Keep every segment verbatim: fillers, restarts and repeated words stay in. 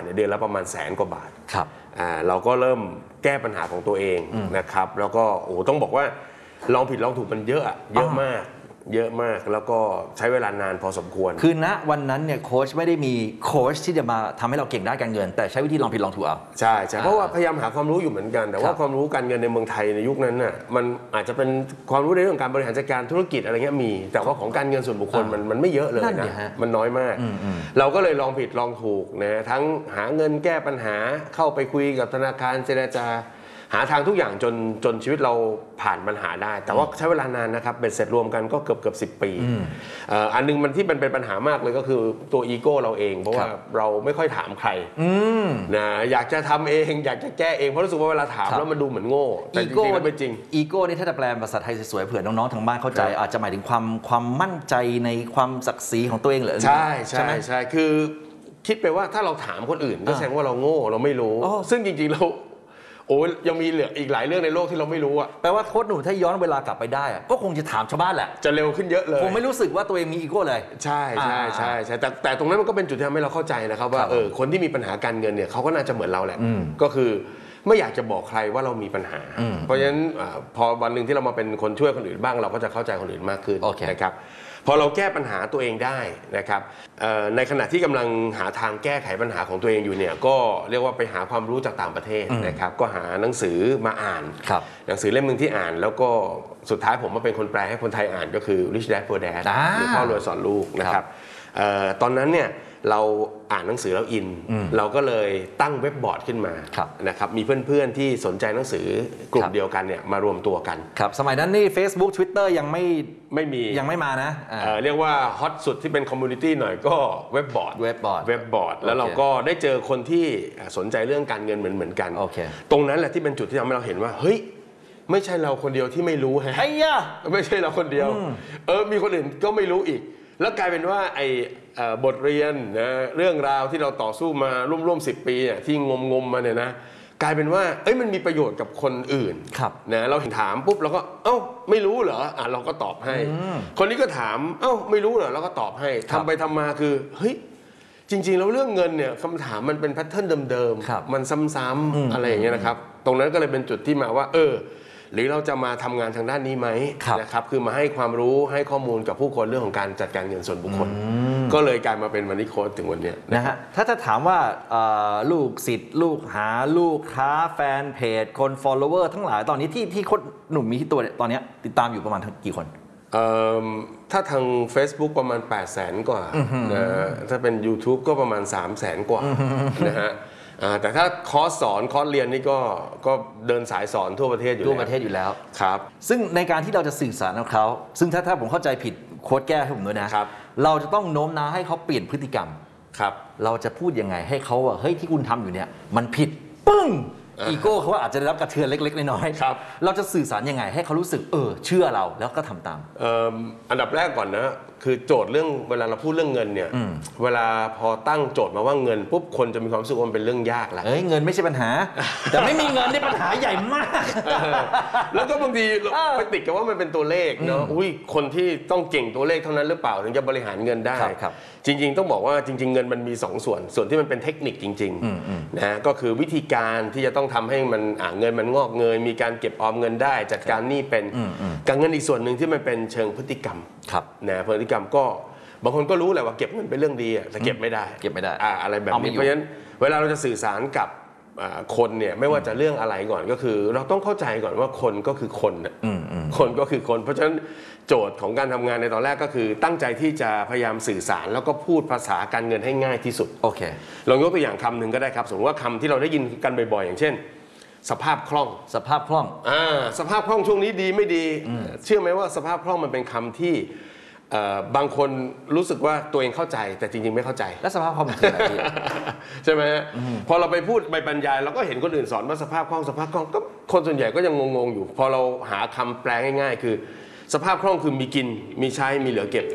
เนี่ยเดือนละประมาณแสนกว่าบาทครับอ่าเราก็เริ่มแก้ปัญหาของตัวเองนะครับแล้วก็โอ้ต้องบอกว่าลองผิดลองถูกมันเยอะเยอะมากเยอะมากแล้วก็ใช้เวลานานพอสมควรคือณวันนั้นเนี่ยโค้ชไม่ได้มีโค้ชที่จะมาทำให้เราเก่งด้านการเงินแต่ใช้วิธีลองผิดลองถูกเอาใช่ใช่เพราะว่าพยายามหาความรู้อยู่เหมือนกันแต่ว่าความรู้การเงินในเมืองไทยในยุคนั้นน่ะมันอาจจะเป็นความรู้ในเรื่องการบริหารจัดการธุรกิจอะไรเงี้ยมีแต่ว่าของการเงินส่วนบุคคลมันมันไม่เยอะเลยนะมันน้อยมากเราก็เลยลองผิดลองถูกนะทั้งหาเงินแก้ปัญหาเข้าไปคุยกับธนาคารเจรจาหาทางทุกอย่างจนจนชีวิตเราผ่านปัญหาได้แต่ว่าใช้เวลานานนะครับเบ็ดเสร็จรวมกันก็เกือบเกือบสิบปีอันนึงมันที่มันเป็นปัญหามากเลยก็คือตัวอีโก้เราเองเพราะว่าเราไม่ค่อยถามใครนะอยากจะทำเองอยากจะแก้เองเพราะรู้สึกว่าเวลาถามแล้วมันดูเหมือนโง่แต่จริงๆไม่จริงอีโก้นี่ถ้าจะแปลภาษาไทยสวยๆเผื่อน้องๆทางบ้านเข้าใจอาจจะหมายถึงความความมั่นใจในความศักดิ์ศรีของตัวเองเหรอใช่ใช่ใช่คือคิดไปว่าถ้าเราถามคนอื่นก็แสดงว่าเราโง่เราไม่รู้ซึ่งจริงๆเราโอ้ยยังมีเหลืออีกหลายเรื่องในโลกที่เราไม่รู้อ่ะแปลว่าโค้ชหนุ่มถ้าย้อนเวลากลับไปได้ก็คงจะถามชาวบ้านแหละจะเร็วขึ้นเยอะเลยผมไม่รู้สึกว่าตัวเองมีอีโก้เลยใช่ใช่ใช่ใช่แต่แต่ตรงนั้นมันก็เป็นจุดที่ทำให้เราเข้าใจนะครับว่าเออคนที่มีปัญหาการเงินเนี่ยเขาก็น่าจะเหมือนเราแหละก็คือไม่อยากจะบอกใครว่าเรามีปัญหาเพราะฉะนั้นพอวันหนึ่งที่เรามาเป็นคนช่วยคนอื่นบ้างเราก็จะเข้าใจคนอื่นมากขึ้นนะครับพอเราแก้ปัญหาตัวเองได้นะครับในขณะที่กำลังหาทางแก้ไขปัญหาของตัวเองอยู่เนี่ยก็เรียกว่าไปหาความรู้จากต่างประเทศนะครับก็หาหนังสือมาอ่านหนังสือเล่มนึงที่อ่านแล้วก็สุดท้ายผมมาเป็นคนแปลให้คนไทยอ่านก็คือ Rich Dad Poor Dad หรือพ่อรวยสอนลูกนะครับตอนนั้นเนี่ยเราอ่านหนังสือแล้วอินเราก็เลยตั้งเว็บบอร์ดขึ้นมานะครับมีเพื่อนๆที่สนใจหนังสือกลุ่มเดียวกันเนี่ยมารวมตัวกันครับสมัยนั้นนี่ Facebook Twitter ยังไม่ไม่มียังไม่มานะเอ่อเรียกว่าฮอตสุดที่เป็นคอมมูนิตี้หน่อยก็เว็บบอร์ดเว็บบอร์ดเว็บบอร์ดแล้วเราก็ได้เจอคนที่สนใจเรื่องการเงินเหมือนเหมือนกันตรงนั้นแหละที่เป็นจุดที่ทำให้เราเห็นว่าเฮ้ยไม่ใช่เราคนเดียวที่ไม่รู้ฮะไอ้ยะไม่ใช่เราคนเดียวเออมีคนอื่นก็ไม่รู้อีกแล้วกลายเป็นว่าไอ้บทเรียนนะเรื่องราวที่เราต่อสู้มาร่วมๆสิบปีเนี่ยที่งมๆมาเนี่ยนะกลายเป็นว่าเอ้ยมันมีประโยชน์กับคนอื่นนะเราเห็นถามปุ๊บเราก็เอ้าไม่รู้เหรออ่ะเราก็ตอบให้คนนี้ก็ถามเอ้าไม่รู้เหรอเราก็ตอบให้ทำไปทำมาคือเฮ้ยจริงๆแล้วเรื่องเงินเนี่ยคำถามมันเป็นแพทเทิร์นเดิมๆมันซ้ำๆอะไรอย่างเงี้ยนะครับตรงนั้นก็เลยเป็นจุดที่มาว่าเออหรือเราจะมาทำงานทางด้านนี้ไหมนะครับคือมาให้ความรู้ให้ข้อมูลกับผู้คนเรื่องของการจัดการเงินส่วนบุคคลก็เลยกลายมาเป็นมันนี่โค้ชถึงวันนี้นะฮะถ้าจะถามว่าลูกศิษย์ลูกหาลูกค้าแฟนเพจคน follower ทั้งหลายตอนนี้ที่ที่โค้ชหนุ่มมีที่ตัวตอนนี้ติดตามอยู่ประมาณกี่คนถ้าทาง Facebook ประมาณ แปดแสน กว่านะถ้าเป็น YouTube ก็ประมาณ สามแสน กว่านะฮะแต่ถ้าคอร์สสอนคอร์สเรียนนี่ก็ก็เดินสายสอนทั่วประเทศอยู่ทั่วประเทศอยู่แล้วครับซึ่งในการที่เราจะสื่อสารกับเขาซึ่งถ้าถ้าผมเข้าใจผิดโค้ชแก้ให้ผมด้วยนะครับเราจะต้องโน้มน้าวให้เขาเปลี่ยนพฤติกรรมครับเราจะพูดยังไงให้เขาว่าเฮ้ยที่คุณทำอยู่เนี่ยมันผิดปึ้งอีโก้เขาอาจจะได้รับกระเทือนเล็กๆน้อยๆครับเราจะสื่อสารยังไงให้เขารู้สึกเออเชื่อเราแล้วก็ทำตามอันดับแรกก่อนนะคือโจทย์เรื่องเวลาเราพูดเรื่องเงินเนี่ยเวลาพอตั้งโจทย์มาว่าเงินปุ๊บคนจะมีความรู้สึกว่ามันเป็นเรื่องยากแล้วเอ้ยเงินไม่ใช่ปัญหาแต่ไม่มีเงินนี่ปัญหาใหญ่มากแล้วก็บางทีไปติดกับว่ามันเป็นตัวเลขเนาะอุ้ยคนที่ต้องเก่งตัวเลขเท่านั้นหรือเปล่าถึงจะบริหารเงินได้จริงๆต้องบอกว่าจริงๆเงินมันมีสองส่วนส่วนที่มันเป็นเทคนิคจริงๆนะก็คือวิธีการที่จะต้องทำให้มันเงินมันงอกเงยมีการเก็บออมเงินได้จัดการหนี้เป็นการเงินอีกส่วนหนึ่งที่มันเป็นเชิงพฤติกรรมนะพฤติกรรมก็บางคนก็รู้แหละว่าเก็บเงินเป็นเรื่องดีแต่เก็บไม่ได้เก็บไม่ได้อะไรแบบนี้เพราะฉะนั้นเวลาเราจะสื่อสารกับคนเนี่ยไม่ว่าจะเรื่องอะไรก่อนก็คือเราต้องเข้าใจก่อนว่าคนก็คือคนคนก็คือคนเพราะฉะนั้นโจทย์ของการทำงานในตอนแรกก็คือตั้งใจที่จะพยายามสื่อสารแล้วก็พูดภาษาการเงินให้ง่ายที่สุดโอเคลองยกตัวอย่างคำหนึ่งก็ได้ครับสมมติว่าคำที่เราได้ยินกันบ่อยๆอย่างเช่นสภาพคล่องสภาพคล่องอ่าสภาพคล่องช่วงนี้ดีไม่ดีเชื่อไหมว่าสภาพคล่องมันเป็นคำที่บางคนรู้สึกว่าตัวเองเข้าใจแต่จริงๆไม่เข้าใจแล้วสภาพคล่องมันคืออะไรใช่ไหมพอเราไปพูดไปบรรยายเราก็เห็นคนอื่นสอนว่าสภาพคล่องสภาพคล่องก็คนส่วนใหญ่ก็ยังงงๆอยู่พอเราหาคำแปลง่ายๆคือสภาพคล่องคือมีกินมีใช้มีเหลือเก็บ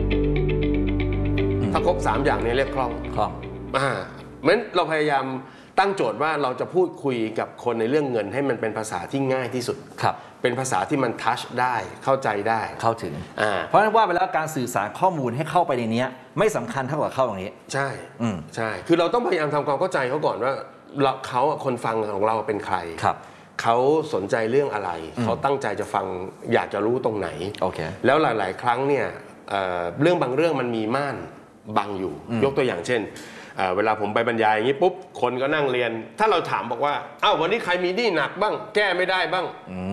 ถ้าครบสามอย่างนี้เรียกคล่องคล่องอ่าเพราะฉะนั้นเราพยายามตั้งโจทย์ว่าเราจะพูดคุยกับคนในเรื่องเงินให้มันเป็นภาษาที่ง่ายที่สุดครับเป็นภาษาที่มันทัชได้เข้าใจได้เข้าถึงอ่าเพราะฉะนั้นว่าไปแล้วการสื่อสารข้อมูลให้เข้าไปในนี้ไม่สำคัญเท่ากับเข้าตรงนี้ใช่ใช่คือเราต้องพยายามทำความเข้าใจเขาก่อนว่าเขาคนฟังของเราเป็นใครครับเขาสนใจเรื่องอะไรเขาตั้งใจจะฟังอยากจะรู้ตรงไหนโอเคแล้วหลายๆครั้งเนี่ย เ, เรื่องบางเรื่องมันมีม่านบังอยู่ยกตัวอย่างเช่นเวลาผมไปบรรยายอย่างนี้ปุ๊บคนก็นั่งเรียนถ้าเราถามบอกว่าอ้าววันนี้ใครมีหนี้หนักบ้างแก้ไม่ได้บ้าง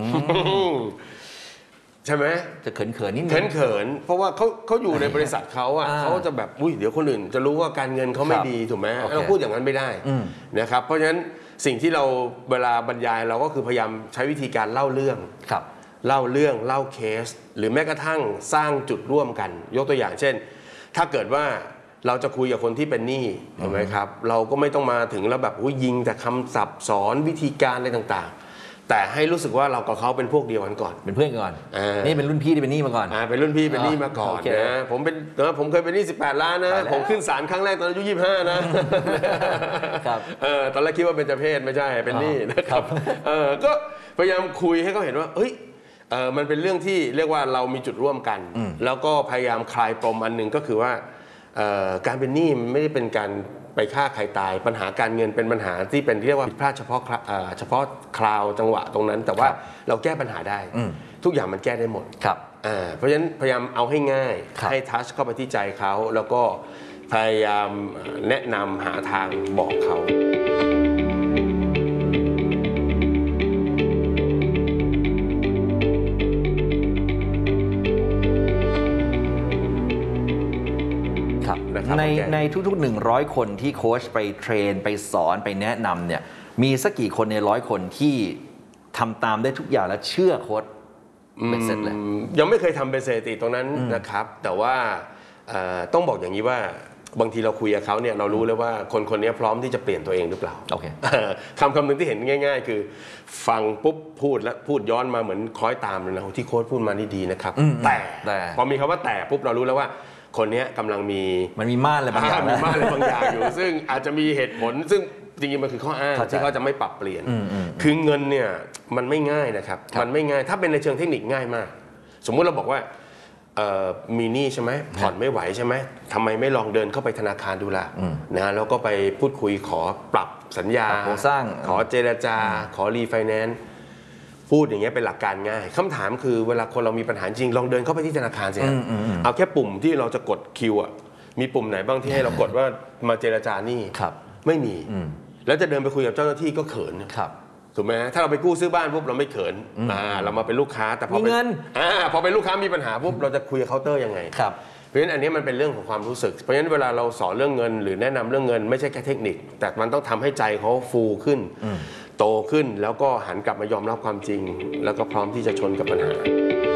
ใช่ไหมจะเขินเขินนิดนึงเขินเขินเพราะว่าเขาเขาอยู่ในบริษัทเขาอ่ะเขาจะแบบอุ้ยเดี๋ยวคนอื่นจะรู้ว่าการเงินเขาไม่ดีถูกไหมเราพูดอย่างนั้นไม่ได้นะครับเพราะฉะนั้นสิ่งที่เราเวลาบรรยายเราก็คือพยายามใช้วิธีการเล่าเรื่องเล่าเรื่องเล่าเคสหรือแม้กระทั่งสร้างจุดร่วมกันยกตัวอย่างเช่นถ้าเกิดว่าเราจะคุยกับคนที่เป็นหนี้ถูกไหมครับเราก็ไม่ต้องมาถึงแล้วแบบยิงแต่คำศัพท์สอนวิธีการอะไรต่างๆแต่ให้รู้สึกว่าเรากับเขาเป็นพวกเดียวกันก่อนเป็นเพื่อนกันก่อนนี่เป็นรุ่นพี่ที่เป็นหนี้มาก่อนอ่าเป็นรุ่นพี่เป็นหนี้มาก่อนนะผมเป็นผมเคยเป็นหนี้สิบแปดล้านนะผมขึ้นศาลครั้งแรกตอนอายุยี่สิบห้านะครับเออตอนแรกคิดว่าเป็นเจ้าเพศไม่ใช่เป็นหนี้นะครับเออก็พยายามคุยให้เขาเห็นว่าเฮ้ยเออมันเป็นเรื่องที่เรียกว่าเรามีจุดร่วมกันแล้วก็พยายามคลายปมอันหนึ่งก็คือว่าการเป็นหนี้มันไม่ได้เป็นการไปฆ่าใครตายปัญหาการเงินเป็นปัญหาที่เป็นเรียกว่าผิดพลาดเฉพาะเฉพาะคราวจังหวะตรงนั้นแต่ว่าเราแก้ปัญหาได้ทุกอย่างมันแก้ได้หมดเพราะฉะนั้นพยายามเอาให้ง่ายให้ทัชเข้าไปที่ใจเขาแล้วก็พยายามแนะนำหาทางบอกเขาในในทุกๆหนึ่งร้อยคนที่โค้ชไปเทรนไปสอนไปแนะนำเนี่ยมีสักกี่คนในร้อยคนที่ทำตามได้ทุกอย่างและเชื่อโค้ชเป็นเสร็จเลยยังไม่เคยทำเป็นสถิติตรงนั้นนะครับแต่ว่าต้องบอกอย่างนี้ว่าบางทีเราคุยกับเขาเนี่ยเรารู้เลยว่าคนคนนี้พร้อมที่จะเปลี่ยนตัวเองหรือเปล่า okay. คำคำหนึ่งที่เห็นง่ายๆคือฟังปุ๊บพูดแล้วพูดย้อนมาเหมือนคล้อยตามเลยนะที่โค้ชพูดมานี่ดีนะครับแต่พอมีคำว่าแต่ปุ๊บเรารู้แล้วว่าคนนี้กำลังมีมันมีม่านอะไรบางอย่างมีม่านอะไรบางอย่างอยู่ซึ่งอาจจะมีเหตุผลซึ่งจริงๆมันคือข้ออ้างที่เขาจะไม่ปรับเปลี่ยนคือเงินเนี่ยมันไม่ง่ายนะครับมันไม่ง่ายถ้าเป็นในเชิงเทคนิคง่ายมากสมมุติเราบอกว่ามีหนี้ใช่ไหมผ่อนไม่ไหวใช่ไหมทำไมไม่ลองเดินเข้าไปธนาคารดูล่ะนะแล้วก็ไปพูดคุยขอปรับสัญญาโครงสร้างขอเจรจาขอรีไฟแนนซ์พูดอย่างเงี้ยเป็นหลักการง่ายคำถามคือเวลาคนเรามีปัญหาจริงลองเดินเข้าไปที่ธนาคารสิเอาแค่ปุ่มที่เราจะกดคิวอ่ะมีปุ่มไหนบ้างที่ให้เรากดว่ามาเจรจาหนี้ไม่มีแล้วจะเดินไปคุยกับเจ้าหน้าที่ก็เขินถูกไหมถ้าเราไปกู้ซื้อบ้านปุ๊บเราไม่เขินเรามาเป็นลูกค้าแต่พอเป็นพอเป็นลูกค้ามีปัญหาปุ๊บเราจะคุยกับเคาน์เตอร์ยังไงเพราะฉะนั้นอันนี้มันเป็นเรื่องของความรู้สึกเพราะฉะนั้นเวลาเราสอนเรื่องเงินหรือแนะนำเรื่องเงินไม่ใช่แค่เทคนิคแต่มันต้องทำให้ใจเขาฟูขึ้นโตขึ้นแล้วก็หันกลับมายอมรับความจริงแล้วก็พร้อมที่จะชนกับปัญหา